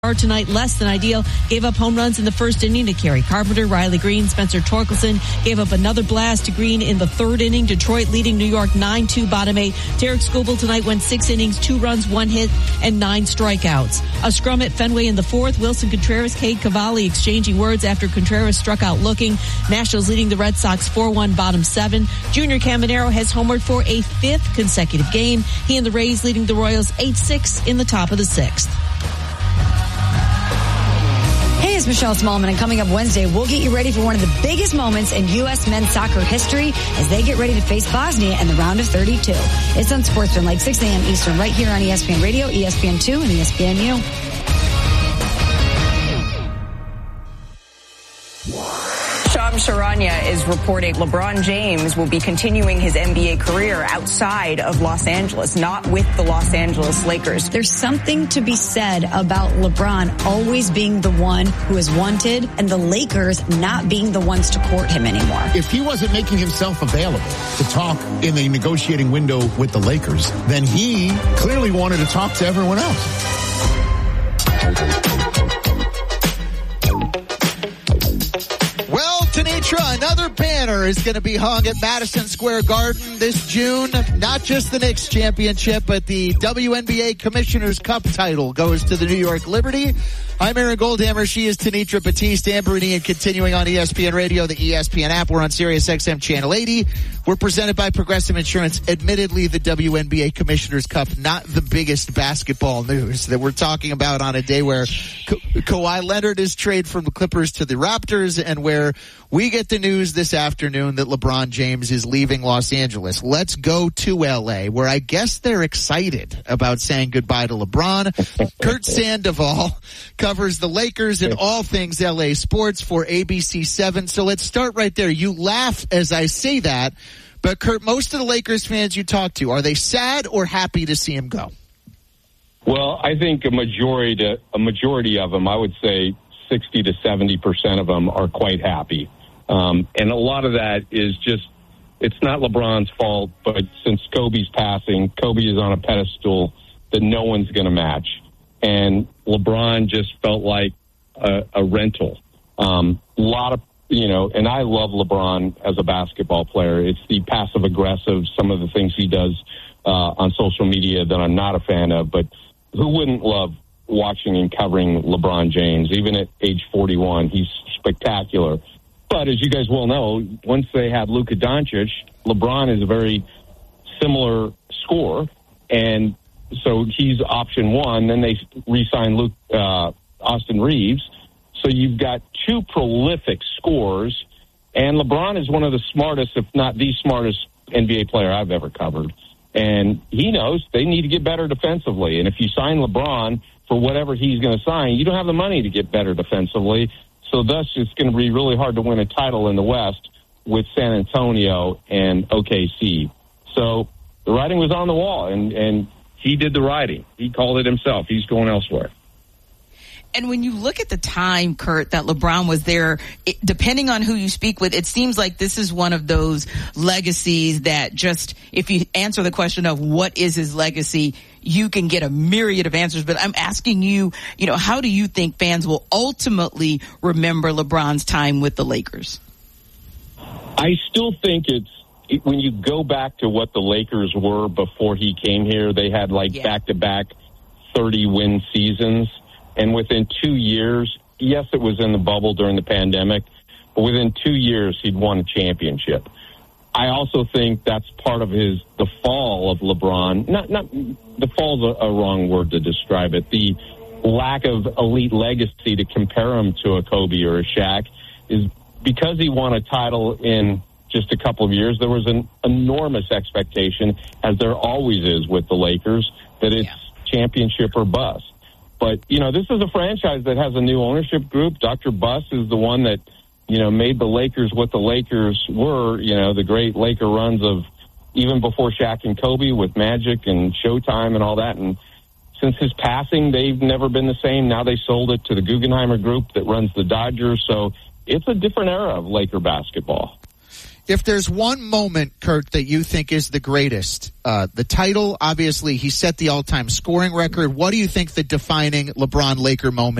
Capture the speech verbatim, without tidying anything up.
Tonight, less than ideal, gave up home runs in the first inning to Kerry Carpenter. Riley Green, Spencer Torkelson gave up another blast to Green in the third inning. Detroit leading New York nine two, bottom eight. Derek Skubal tonight went six innings, two runs, one hit, and nine strikeouts. A scrum at Fenway in the fourth. Wilson Contreras, Cade Cavalli exchanging words after Contreras struck out looking. Nationals leading the Red Sox four one, bottom seven. Junior Caminero has homered for a fifth consecutive game. He and the Rays leading the Royals eight six in the top of the sixth. Hey, it's Michelle Smallman, and coming up Wednesday, we'll get you ready for one of the biggest moments in U S men's soccer history as they get ready to face Bosnia in the round of thirty-two. It's on SportsFan, like six a.m. Eastern, right here on E S P N Radio, E S P N two, and E S P N U. Shams Charania is reporting LeBron James will be continuing his N B A career outside of Los Angeles, not with the Los Angeles Lakers. There's something to be said about LeBron always being the one who is wanted and the Lakers not being the ones to court him anymore. If he wasn't making himself available to talk in the negotiating window with the Lakers, then he clearly wanted to talk to everyone else. Tenitra, another banner is going to be hung at Madison Square Garden this June. Not just the Knicks championship, but the W N B A Commissioner's Cup title goes to the New York Liberty. I'm Aaron Goldhammer. She is Tenitra Batiste, Amberini, and continuing on E S P N Radio, the E S P N app. We're on Sirius X M Channel eighty. We're presented by Progressive Insurance. Admittedly, the W N B A Commissioner's Cup, not the biggest basketball news that we're talking about on a day where Ka- Kawhi Leonard is traded from the Clippers to the Raptors, and where we get the news this afternoon that LeBron James is leaving Los Angeles. Let's go to L A, where I guess they're excited about saying goodbye to LeBron. Kurt Sandoval covers the Lakers and all things L A sports for A B C seven. So let's start right there. You laugh as I say that, but Kurt, most of the Lakers fans you talk to, are they sad or happy to see him go? Well, I think a majority, to, a majority of them, I would say sixty to seventy percent of them are quite happy. Um, and a lot of that is just, it's not LeBron's fault, but since Kobe's passing, Kobe is on a pedestal that no one's going to match. And LeBron just felt like a, a rental. Um, a lot of, you know, and I love LeBron as a basketball player. It's the passive aggressive, some of the things he does uh, on social media that I'm not a fan of, but who wouldn't love watching and covering LeBron James? Even at age forty-one, he's spectacular. But as you guys well know, once they had Luka Doncic, LeBron is a very similar scorer, and so he's option one. Then they re-signed Luke, uh, Austin Reeves. So you've got two prolific scorers, and LeBron is one of the smartest, if not the smartest, N B A player I've ever covered. And he knows they need to get better defensively. And if you sign LeBron for whatever he's going to sign, you don't have the money to get better defensively. So thus it's going to be really hard to win a title in the West with San Antonio and O K C. So the writing was on the wall, and, and he did the writing. He called it himself. He's going elsewhere. And when you look at the time, Kurt, that LeBron was there, it, depending on who you speak with, it seems like this is one of those legacies that just, if you answer the question of what is his legacy, you can get a myriad of answers. But I'm asking you, you know, how do you think fans will ultimately remember LeBron's time with the Lakers? I still think it's, it, when you go back to what the Lakers were before he came here, they had like yeah. back-to-back thirty-win seasons. And within two years, yes, it was in the bubble during the pandemic, but within two years, he'd won a championship. I also think that's part of his, the fall of LeBron. Not, not, the fall's a, a wrong word to describe it. The lack of elite legacy to compare him to a Kobe or a Shaq is because he won a title in just a couple of years. There was an enormous expectation, as there always is with the Lakers, that it's yeah. championship or bust. But, you know, this is a franchise that has a new ownership group. Doctor Buss is the one that, you know, made the Lakers what the Lakers were, you know, the great Laker runs of even before Shaq and Kobe with Magic and Showtime and all that. And since his passing, they've never been the same. Now they sold it to the Guggenheimer Group that runs the Dodgers. So it's a different era of Laker basketball. If there's one moment, Kurt, that you think is the greatest, uh, the title, obviously he set the all-time scoring record. What do you think the defining LeBron Laker moment